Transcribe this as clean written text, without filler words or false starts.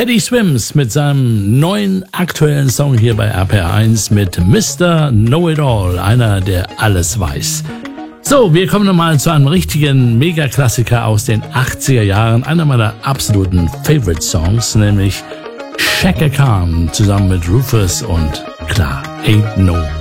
Teddy Swims mit seinem neuen aktuellen Song hier bei RPR1 mit Mr. Know-It-All, einer, der alles weiß. So, wir kommen nochmal zu einem richtigen Mega-Klassiker aus den 80er Jahren, einer meiner absoluten Favorite-Songs, nämlich Chaka Khan zusammen mit Rufus und klar, Ain't No